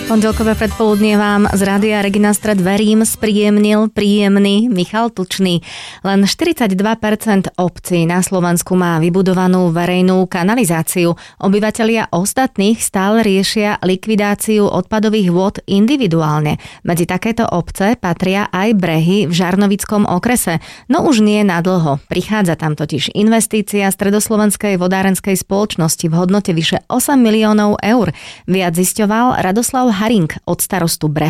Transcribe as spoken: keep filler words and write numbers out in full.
Pondelkové predpoludnie vám z Rádia Regina Stred verím spríjemnil príjemný Michal Tučný. Len štyridsaťdva percent obcí na Slovensku má vybudovanú verejnú kanalizáciu. Obyvatelia ostatných stále riešia likvidáciu odpadových vôd individuálne. Medzi takéto obce patria aj Brehy v Žarnovickom okrese. No už nie na dlho. Prichádza tam totiž investícia Stredoslovenskej vodárenskej spoločnosti v hodnote vyše osem miliónov eur. Viac zisťoval Radoslav Haring od starostu Brehov.